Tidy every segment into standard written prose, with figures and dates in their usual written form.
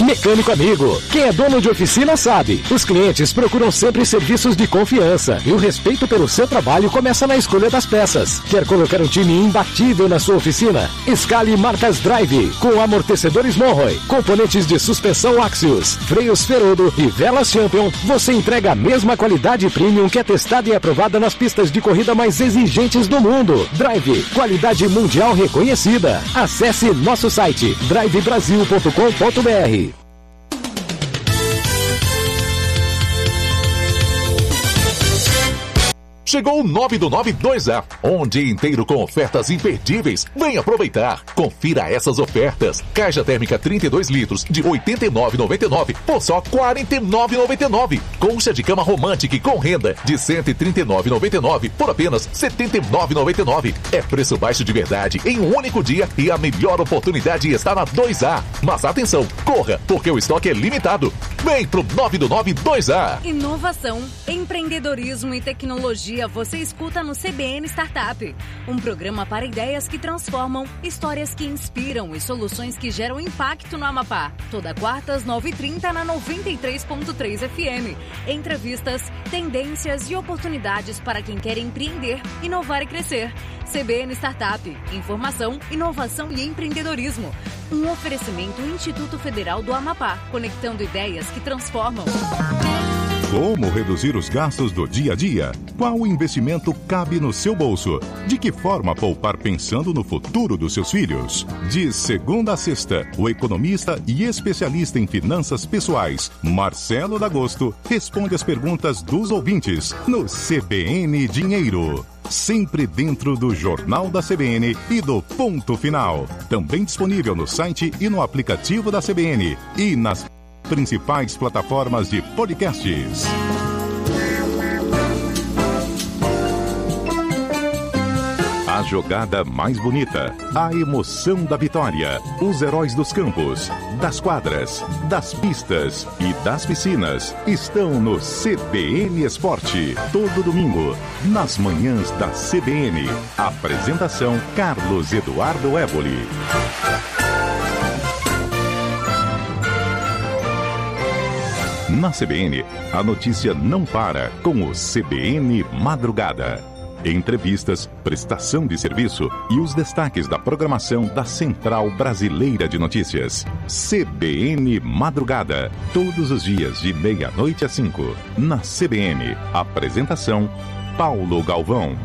Mecânico Amigo. Quem é dono de oficina sabe. Os clientes procuram sempre serviços de confiança e o respeito pelo seu trabalho começa na escolha das peças. Quer colocar um time imbatível na sua oficina? Escale marcas Drive, com amortecedores Monroe, componentes de suspensão Axios, freios Ferodo e velas Champion. Você entrega a mesma qualidade premium que é testada e aprovada nas pistas de corrida mais exigentes do mundo. Drive, qualidade mundial reconhecida. Acesse nosso site drivebrasil.com.br. Chegou o 9 do 9 2A, um dia inteiro com ofertas imperdíveis. Vem aproveitar. Confira essas ofertas. Caixa térmica 32 litros de R$ 89,99 por só R$ 49,99. Colcha de cama romântica com renda de R$ 139,99 por apenas R$ 79,99. É preço baixo de verdade em um único dia e a melhor oportunidade está na 2A. Mas atenção, corra, porque o estoque é limitado. Vem pro 9 do 9 2A. Inovação, empreendedorismo e tecnologia você escuta no CBN Startup, um programa para ideias que transformam, histórias que inspiram e soluções que geram impacto no Amapá. Toda quarta às 9h30 na 93.3 FM. Entrevistas, tendências e oportunidades para quem quer empreender, inovar e crescer. CBN Startup, informação, inovação e empreendedorismo. Um oferecimento Instituto Federal do Amapá, conectando ideias que transformam. Como reduzir os gastos do dia a dia? Qual investimento cabe no seu bolso? De que forma poupar pensando no futuro dos seus filhos? De segunda a sexta, o economista e especialista em finanças pessoais, Marcelo D'Agosto, responde as perguntas dos ouvintes no CBN Dinheiro. Sempre dentro do Jornal da CBN e do Ponto Final. Também disponível no site e no aplicativo da CBN e nas principais plataformas de podcasts. A jogada mais bonita, a emoção da vitória, os heróis dos campos, das quadras, das pistas e das piscinas estão no CBN Esporte, todo domingo, nas manhãs da CBN. Apresentação Carlos Eduardo Éboli. Na CBN, a notícia não para com o CBN Madrugada. Entrevistas, prestação de serviço e os destaques da programação da Central Brasileira de Notícias. CBN Madrugada, todos os dias de 00h às 5h. Na CBN, apresentação Paulo Galvão.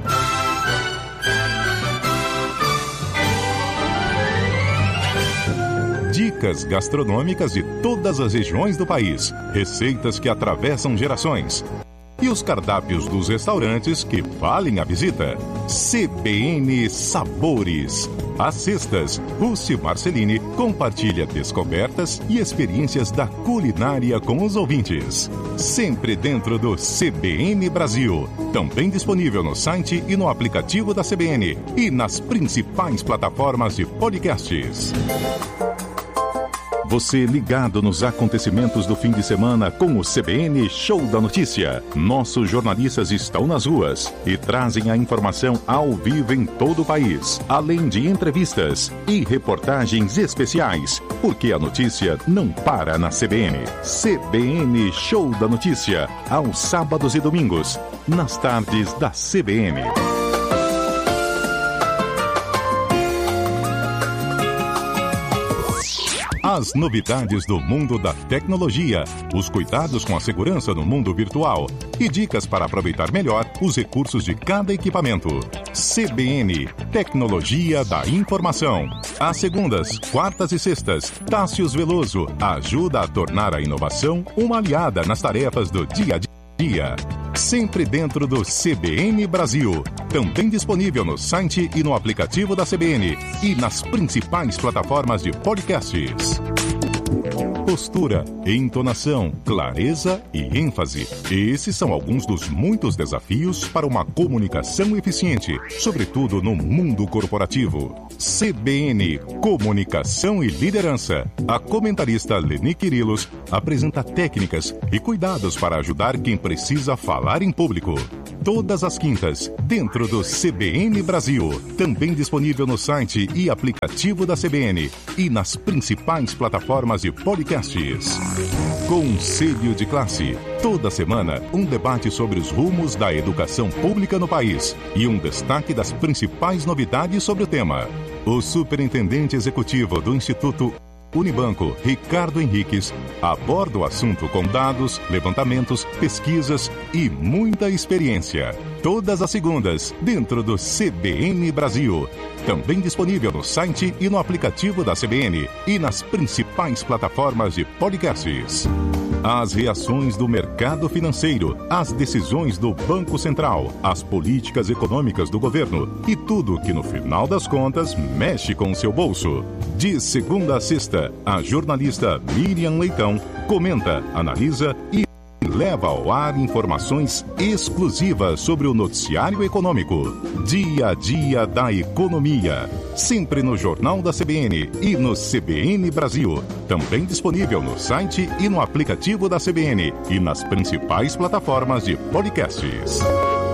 Dicas gastronômicas de todas as regiões do país, receitas que atravessam gerações e os cardápios dos restaurantes que valem a visita. CBN Sabores. Às sextas, Rússi Marcelini compartilha descobertas e experiências da culinária com os ouvintes. Sempre dentro do CBN Brasil. Também disponível no site e no aplicativo da CBN e nas principais plataformas de podcasts. Você ligado nos acontecimentos do fim de semana com o CBN Show da Notícia. Nossos jornalistas estão nas ruas e trazem a informação ao vivo em todo o país, além de entrevistas e reportagens especiais, porque a notícia não para na CBN. CBN Show da Notícia, aos sábados e domingos, nas tardes da CBN. As novidades do mundo da tecnologia, os cuidados com a segurança no mundo virtual e dicas para aproveitar melhor os recursos de cada equipamento. CBN, Tecnologia da Informação. Às segundas, quartas e sextas, Tássius Veloso ajuda a tornar a inovação uma aliada nas tarefas do dia a dia. Sempre dentro do CBN Brasil. Também disponível no site e no aplicativo da CBN e nas principais plataformas de podcasts. Postura, entonação, clareza e ênfase. Esses são alguns dos muitos desafios para uma comunicação eficiente, sobretudo no mundo corporativo. CBN, Comunicação e Liderança. A comentarista Leni Quirilos apresenta técnicas e cuidados para ajudar quem precisa falar em público. Todas as quintas, dentro do CBN Brasil. Também disponível no site e aplicativo da CBN e nas principais plataformas de podcasts. Conselho de Classe. Toda semana, um debate sobre os rumos da educação pública no país e um destaque das principais novidades sobre o tema. O superintendente executivo do Instituto Unibanco, Ricardo Henriques, aborda o assunto com dados, levantamentos, pesquisas e muita experiência. Todas as segundas, dentro do CBN Brasil. Também disponível no site e no aplicativo da CBN e nas principais plataformas de podcasts. As reações do mercado financeiro, as decisões do Banco Central, as políticas econômicas do governo e tudo que, no final das contas, mexe com o seu bolso. De segunda a sexta, a jornalista Miriam Leitão comenta, analisa e leva ao ar informações exclusivas sobre o noticiário econômico. Dia a dia da economia. Sempre no Jornal da CBN e no CBN Brasil. Também disponível no site e no aplicativo da CBN e nas principais plataformas de podcasts.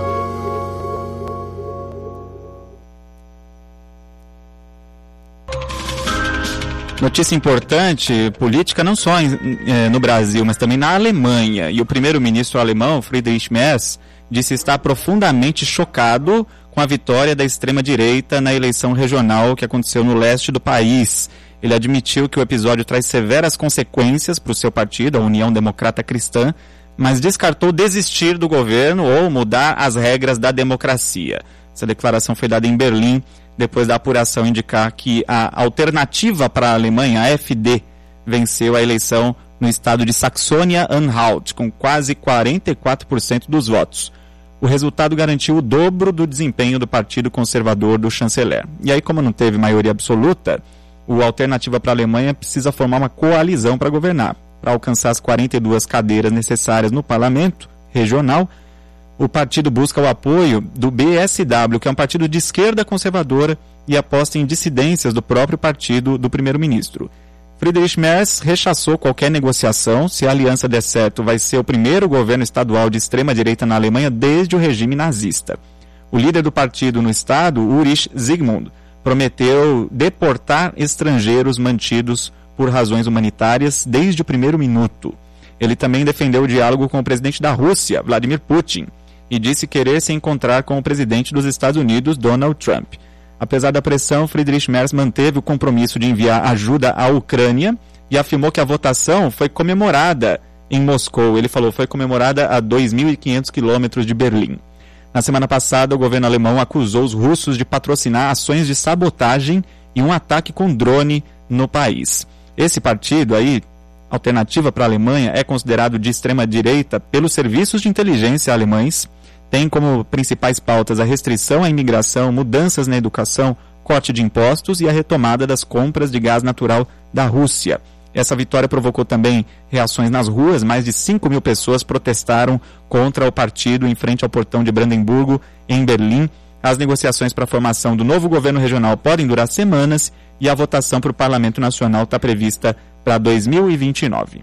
Notícia importante, política não só no Brasil, mas também na Alemanha. E o primeiro-ministro alemão, Friedrich Merz, disse estar profundamente chocado com a vitória da extrema-direita na eleição regional que aconteceu no leste do país. Ele admitiu que o episódio traz severas consequências para o seu partido, a União Democrata Cristã, mas descartou desistir do governo ou mudar as regras da democracia. Essa declaração foi dada em Berlim, depois da apuração indicar que a alternativa para a Alemanha, a AfD, venceu a eleição no estado de Saxônia-Anhalt, com quase 44% dos votos. O resultado garantiu o dobro do desempenho do Partido Conservador do chanceler. E aí, como não teve maioria absoluta, o Alternativa para a Alemanha precisa formar uma coalizão para governar. Para alcançar as 42 cadeiras necessárias no parlamento regional, o partido busca o apoio do BSW, que é um partido de esquerda conservadora e aposta em dissidências do próprio partido do primeiro-ministro. Friedrich Merz rechaçou qualquer negociação. Se a aliança der certo, vai ser o primeiro governo estadual de extrema-direita na Alemanha desde o regime nazista. O líder do partido no estado, Ulrich Zygmunt, prometeu deportar estrangeiros mantidos por razões humanitárias desde o primeiro minuto. Ele também defendeu o diálogo com o presidente da Rússia, Vladimir Putin, e disse querer se encontrar com o presidente dos Estados Unidos, Donald Trump. Apesar da pressão, Friedrich Merz manteve o compromisso de enviar ajuda à Ucrânia e afirmou que a votação foi comemorada em Moscou. Ele falou, foi comemorada a 2.500 quilômetros de Berlim. Na semana passada, o governo alemão acusou os russos de patrocinar ações de sabotagem e um ataque com drone no país. Esse partido aí, Alternativa para a Alemanha, é considerado de extrema-direita pelos serviços de inteligência alemães. Tem como principais pautas a restrição à imigração, mudanças na educação, corte de impostos e a retomada das compras de gás natural da Rússia. Essa vitória provocou também reações nas ruas. Mais de 5.000 pessoas protestaram contra o partido em frente ao portão de Brandemburgo, em Berlim. As negociações para a formação do novo governo regional podem durar semanas e a votação para o Parlamento Nacional está prevista para 2029.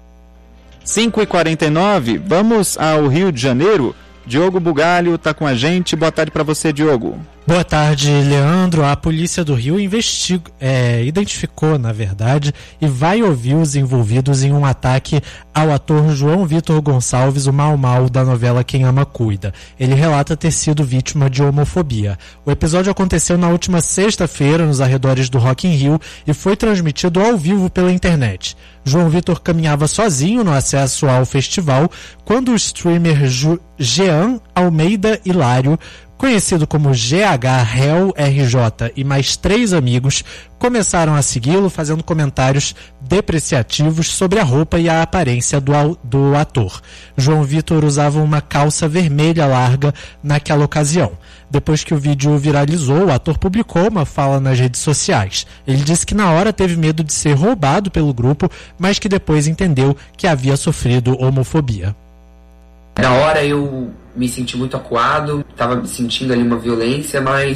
5h49, vamos ao Rio de Janeiro. Diogo Bugalho está com a gente. Boa tarde para você, Diogo. Boa tarde, Leandro. A Polícia do Rio identificou, na verdade, e vai ouvir os envolvidos em um ataque ao ator João Vitor Gonçalves, o Mau Mau da novela Quem Ama Cuida. Ele relata ter sido vítima de homofobia. O episódio aconteceu na última sexta-feira, nos arredores do Rock in Rio, e foi transmitido ao vivo pela internet. João Vitor caminhava sozinho no acesso ao festival quando o streamer Jean Almeida Hilário, conhecido como GH-RJ, e mais 3 amigos começaram a segui-lo, fazendo comentários depreciativos sobre a roupa e a aparência do ator. João Vitor usava uma calça vermelha larga naquela ocasião. Depois que o vídeo viralizou, o ator publicou uma fala nas redes sociais. Ele disse que na hora teve medo de ser roubado pelo grupo, mas que depois entendeu que havia sofrido homofobia. Na hora eu me senti muito acuado, estava sentindo ali uma violência, mas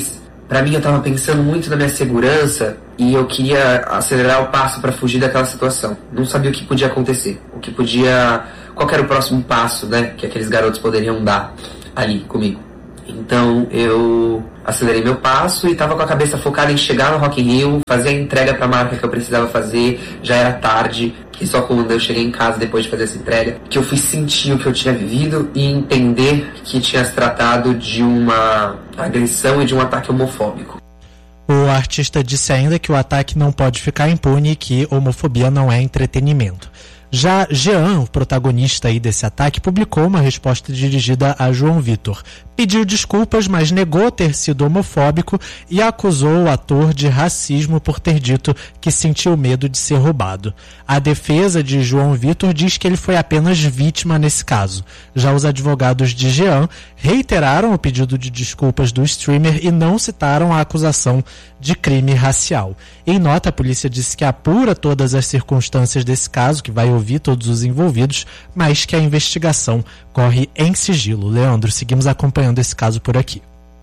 Pra mim, eu tava pensando muito na minha segurança e eu queria acelerar o passo pra fugir daquela situação. Não sabia o que podia acontecer, qual era o próximo passo, né, que aqueles garotos poderiam dar ali comigo. Então eu acelerei meu passo e tava com a cabeça focada em chegar no Rock in Rio, fazer a entrega pra marca que eu precisava fazer. Já era tarde, e só quando eu cheguei em casa depois de fazer essa entrega que eu fui sentir o que eu tinha vivido e entender que tinha se tratado de uma agressão e de um ataque homofóbico. O artista disse ainda que o ataque não pode ficar impune e que homofobia não é entretenimento. Já Jean, o protagonista aí desse ataque, publicou uma resposta dirigida a João Vitor. Pediu desculpas, mas negou ter sido homofóbico e acusou o ator de racismo por ter dito que sentiu medo de ser roubado. A defesa de João Vitor diz que ele foi apenas vítima nesse caso. Já os advogados de Jean reiteraram o pedido de desculpas do streamer e não citaram a acusação de crime racial. Em nota, a polícia disse que apura todas as circunstâncias desse caso, que vai ouvir todos os envolvidos, mas que a investigação corre em sigilo. Leandro, seguimos acompanhando esse caso por aqui.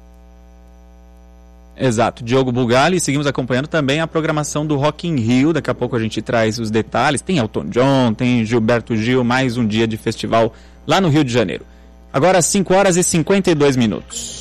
Exato, Diogo Bugali, seguimos acompanhando também a programação do Rock in Rio, daqui a pouco a gente traz os detalhes, tem Elton John, tem Gilberto Gil, mais um dia de festival lá no Rio de Janeiro. Agora 5 horas e 52 minutos.